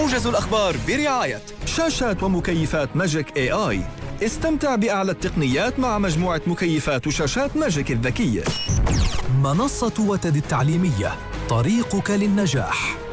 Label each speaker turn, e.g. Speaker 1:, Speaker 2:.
Speaker 1: موجز الأخبار برعاية
Speaker 2: شاشات ومكيفات ماجيك AI. استمتع بأعلى التقنيات مع مجموعة مكيفات وشاشات ماجيك الذكية.
Speaker 3: منصة وتد التعليمية، طريقك للنجاح.